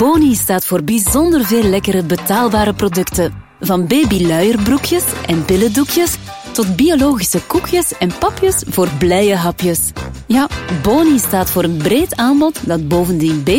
Boni staat voor bijzonder veel lekkere betaalbare producten. Van babyluierbroekjes en billendoekjes tot biologische koekjes en papjes voor blije hapjes. Ja, Boni staat voor een breed aanbod dat bovendien beter